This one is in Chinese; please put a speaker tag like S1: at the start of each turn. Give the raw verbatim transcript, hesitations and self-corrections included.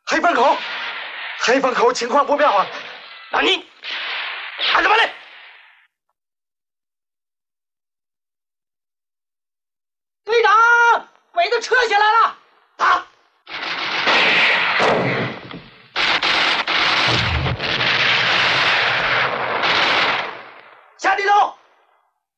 S1: 黑风口，黑风口情况不妙啊！
S2: 那你干什么嘞？
S3: 队长，鬼子撤下